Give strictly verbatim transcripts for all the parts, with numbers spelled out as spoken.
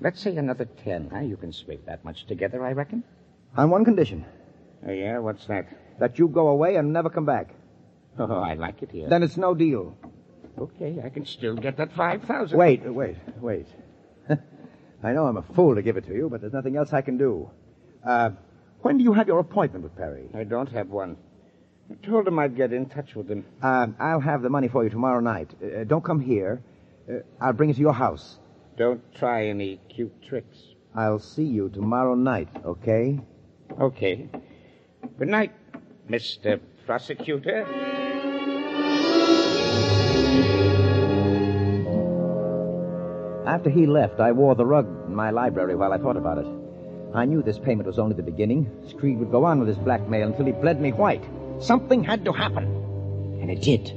Let's say another ten, huh? You can scrape that much together, I reckon. On one condition. Oh, yeah? What's that? That you go away and never come back. Oh, I like it here. Then it's no deal. Okay, I can still get that five thousand. Wait, wait, wait. I know I'm a fool to give it to you, but there's nothing else I can do. Uh, when do you have your appointment with Perry? I don't have one. I told him I'd get in touch with him. Uh, I'll have the money for you tomorrow night. Uh, don't come here. Uh, I'll bring it to your house. Don't try any cute tricks. I'll see you tomorrow night, okay? Okay. Good night, Mister Prosecutor. After he left, I wore the rug in my library while I thought about it. I knew this payment was only the beginning. Screed would go on with his blackmail until he bled me white. Something had to happen. And it did.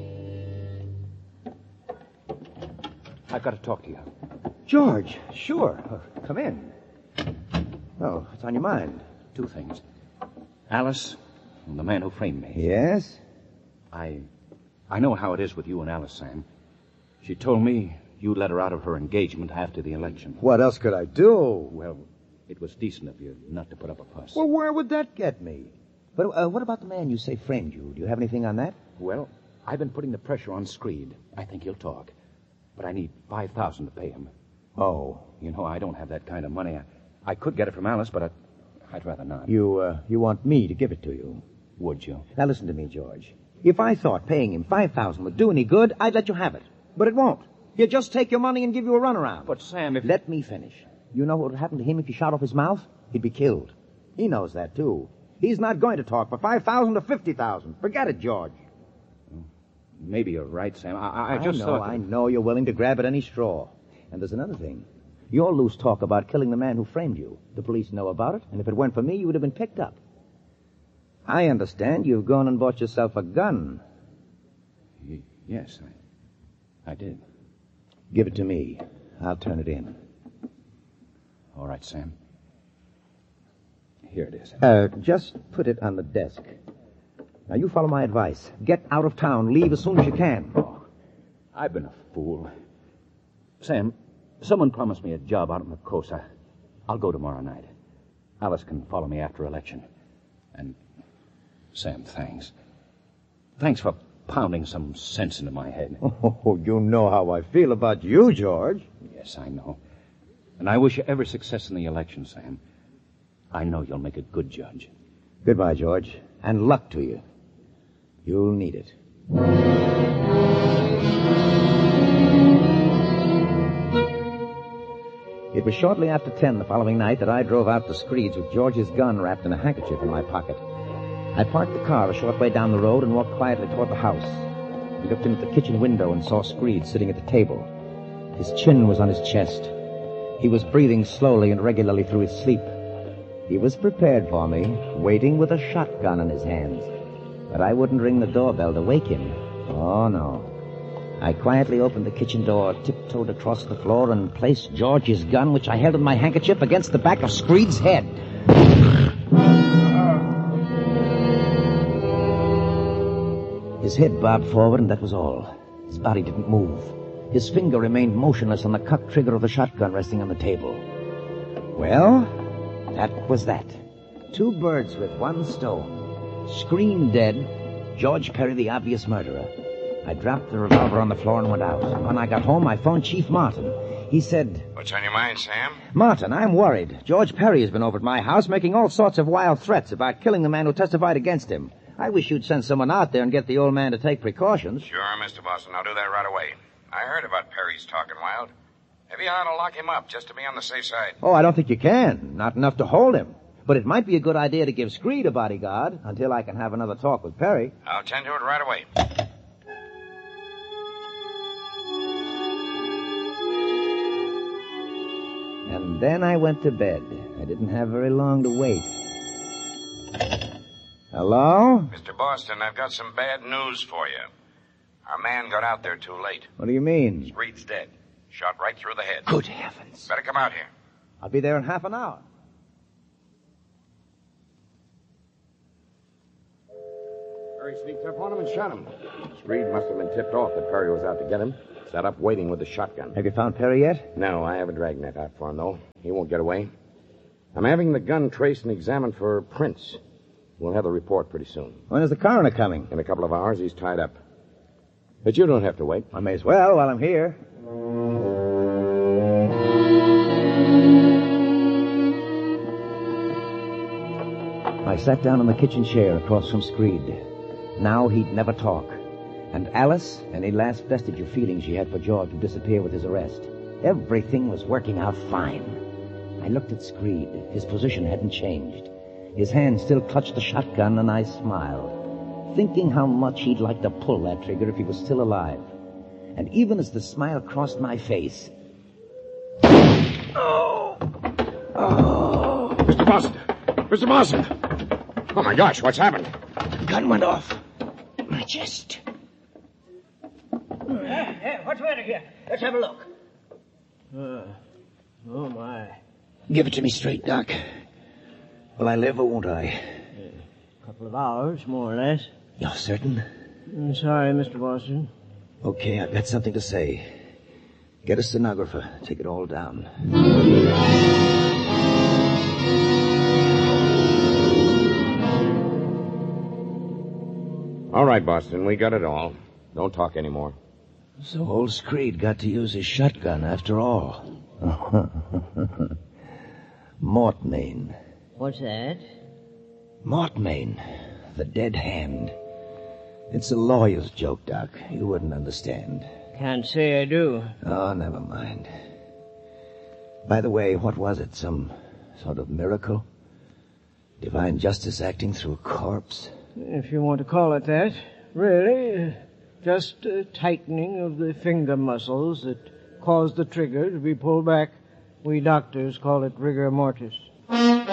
I've got to talk to you. George, sure. Uh, come in. Oh, what's on your mind? Two things. Alice, and the man who framed me. Yes? I... I know how it is with you and Alice, Sam. She told me you let her out of her engagement after the election. What else could I do? Well, it was decent of you not to put up a fuss. Well, where would that get me? But uh, what about the man you say framed you? Do you have anything on that? Well, I've been putting the pressure on Screed. I think he'll talk. But I need five thousand to pay him. Oh. You know, I don't have that kind of money. I, I could get it from Alice, but I, I'd rather not. You, uh, you want me to give it to you? Would you? Now listen to me, George. If I thought paying him five thousand would do any good, I'd let you have it. But it won't. He'll just take your money and give you a runaround. But, Sam, if... Let me finish. You know what would happen to him if you shot off his mouth? He'd be killed. He knows that, too. He's not going to talk for five thousand or fifty thousand. Forget it, George. Maybe you're right, Sam. I, I, I just know, thought... I know you're willing to grab at any straw. And there's another thing. Your loose talk about killing the man who framed you. The police know about it, and if it weren't for me, you would have been picked up. I understand you've gone and bought yourself a gun. Y- yes, I, I did. Give it to me. I'll turn it in. All right, Sam. Here it is. Uh, just put it on the desk. Now, you follow my advice. Get out of town. Leave as soon as you can. Oh, I've been a fool. Sam, someone promised me a job out on the coast. I, I'll go tomorrow night. Alice can follow me after election. And, Sam, thanks. Thanks for pounding some sense into my head. Oh, you know how I feel about you, George. Yes, I know. And I wish you every success in the election, Sam. I know you'll make a good judge. Goodbye, George. And luck to you. You'll need it. It was shortly after ten the following night that I drove out to Screed's with George's gun wrapped in a handkerchief in my pocket. I parked the car a short way down the road and walked quietly toward the house. I looked in at the kitchen window and saw Screed sitting at the table. His chin was on his chest. He was breathing slowly and regularly through his sleep. He was prepared for me, waiting with a shotgun in his hands. But I wouldn't ring the doorbell to wake him. Oh, no. I quietly opened the kitchen door, tiptoed across the floor, and placed George's gun, which I held in my handkerchief, against the back of Screed's head. His head bobbed forward, and that was all. His body didn't move. His finger remained motionless on the cocked trigger of the shotgun resting on the table. Well, that was that. Two birds with one stone. Screed dead, George Perry the obvious murderer. I dropped the revolver on the floor and went out. When I got home, I phoned Chief Martin. He said... What's on your mind, Sam? Martin, I'm worried. George Perry has been over at my house making all sorts of wild threats about killing the man who testified against him. I wish you'd send someone out there and get the old man to take precautions. Sure, Mister Boston. I'll do that right away. I heard about Perry's talking wild. Maybe I ought to lock him up just to be on the safe side. Oh, I don't think you can. Not enough to hold him. But it might be a good idea to give Screed a bodyguard until I can have another talk with Perry. I'll tend to it right away. And then I went to bed. I didn't have very long to wait. Hello? Mister Boston, I've got some bad news for you. Our man got out there too late. What do you mean? Screed's dead. Shot right through the head. Good heavens. Better come out here. I'll be there in half an hour. Perry sneaked up on him and shot him. Screed must have been tipped off that Perry was out to get him. Set up waiting with the shotgun. Have you found Perry yet? No, I have a dragnet out for him, though. He won't get away. I'm having the gun traced and examined for prints. We'll have the report pretty soon. When is the coroner coming? In a couple of hours, he's tied up. But you don't have to wait. I may as well while I'm here. I sat down in the kitchen chair across from Screed. Now he'd never talk. And Alice, any last vestige of feeling she had for George would disappear with his arrest. Everything was working out fine. I looked at Screed. His position hadn't changed. His hand still clutched the shotgun, and I smiled, thinking how much he'd like to pull that trigger if he was still alive. And even as the smile crossed my face... Oh! Oh! Mister Boston! Mister Boston! Oh, my gosh, what's happened? The gun went off. My chest. Hey, hey, what's the matter here? Let's have a look. Uh, oh, my. Give it to me straight, Doc. Will I live or won't I? A couple of hours, more or less. You're certain? I'm sorry, Mister Boston. Okay, I've got something to say. Get a stenographer. Take it all down. All right, Boston, we got it all. Don't talk anymore. So old Screed got to use his shotgun after all. Mortmain. What's that? Mortmain. The dead hand. It's a lawyer's joke, Doc. You wouldn't understand. Can't say I do. Oh, never mind. By the way, what was it? Some sort of miracle? Divine justice acting through a corpse? If you want to call it that. Really, just a tightening of the finger muscles that caused the trigger to be pulled back. We doctors call it rigor mortis.